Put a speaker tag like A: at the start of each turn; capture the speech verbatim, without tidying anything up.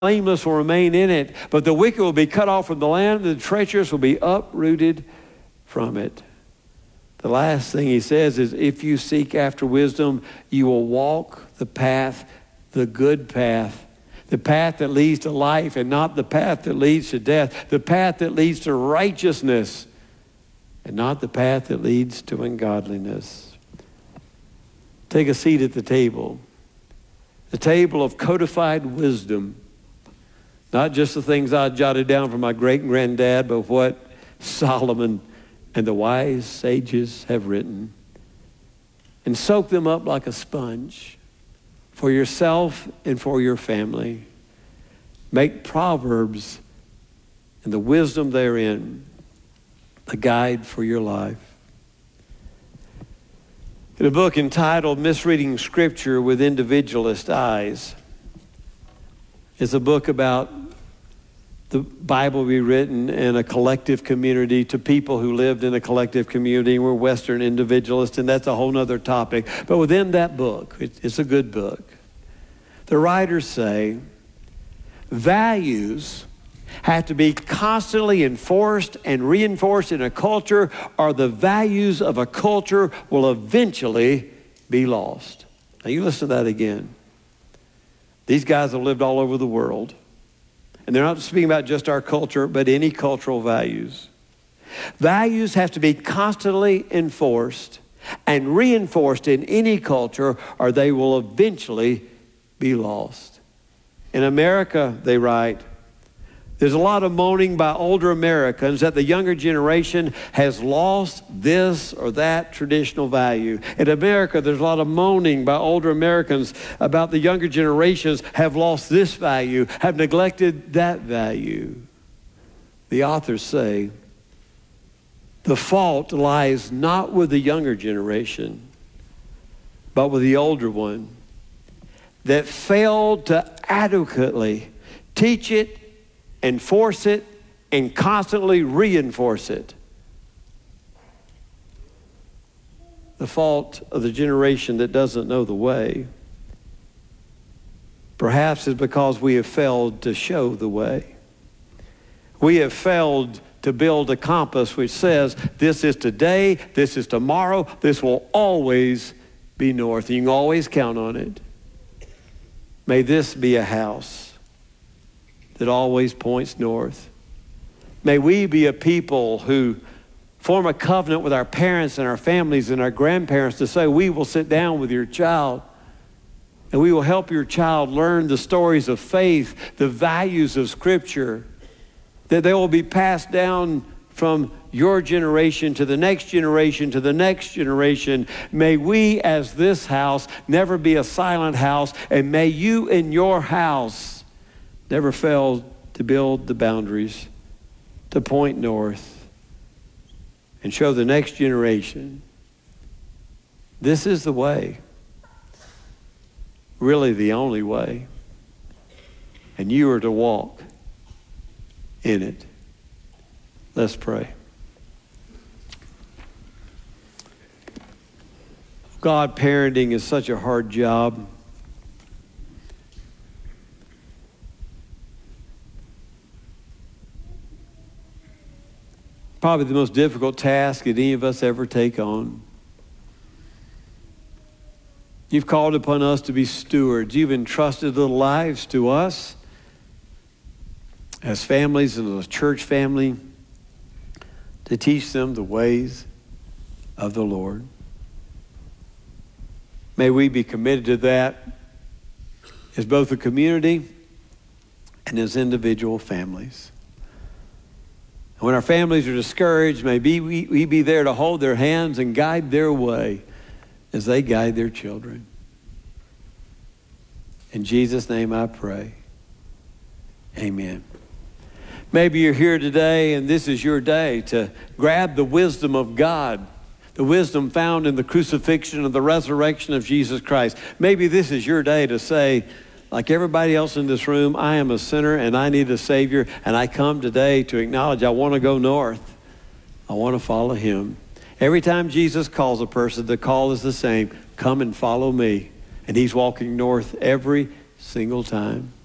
A: blameless will remain in it, but the wicked will be cut off from the land, and the treacherous will be uprooted from it. The last thing he says is, if you seek after wisdom, you will walk the path, the good path, the path that leads to life and not the path that leads to death, the path that leads to righteousness and not the path that leads to ungodliness. Take a seat at the table, the table of codified wisdom, not just the things I jotted down from my great-granddad, but what Solomon and the wise sages have written, and soak them up like a sponge for yourself and for your family. Make Proverbs and the wisdom therein a guide for your life. In a book entitled Misreading Scripture with Individualist Eyes, it's a book about the Bible be written in a collective community to people who lived in a collective community. We're Western individualists, and that's a whole nother topic. But within that book, it's a good book, the writers say values have to be constantly enforced and reinforced in a culture, or the values of a culture will eventually be lost. Now you listen to that again. These guys have lived all over the world. And they're not speaking about just our culture, but any cultural values. Values have to be constantly enforced and reinforced in any culture, or they will eventually be lost. In America, they write, there's a lot of moaning by older Americans that the younger generation has lost this or that traditional value. In America, there's a lot of moaning by older Americans about the younger generations have lost this value, have neglected that value. The authors say, the fault lies not with the younger generation, but with the older one that failed to adequately teach it, enforce it, and constantly reinforce it. The fault of the generation that doesn't know the way perhaps is because we have failed to show the way. We have failed to build a compass which says this is today, this is tomorrow, this will always be north. You can always count on it. May this be a house that always points north. May we be a people who form a covenant with our parents and our families and our grandparents to say, we will sit down with your child and we will help your child learn the stories of faith, the values of Scripture, that they will be passed down from your generation to the next generation to the next generation. May we as this house never be a silent house, and may you in your house never failed to build the boundaries, to point north, and show the next generation this is the way, really the only way, and you are to walk in it. Let's pray. God, parenting is such a hard job. Probably the most difficult task that any of us ever take on. You've called upon us to be stewards. You've entrusted the lives to us as families and as a church family to teach them the ways of the Lord. May we be committed to that as both a community and as individual families. When our families are discouraged, may we, we be there to hold their hands and guide their way as they guide their children. In Jesus' name I pray. Amen. Maybe you're here today and this is your day to grab the wisdom of God, the wisdom found in the crucifixion and the resurrection of Jesus Christ. Maybe this is your day to say, like everybody else in this room, I am a sinner and I need a Savior, and I come today to acknowledge I want to go north. I want to follow Him. Every time Jesus calls a person, the call is the same. Come and follow me. And He's walking north every single time.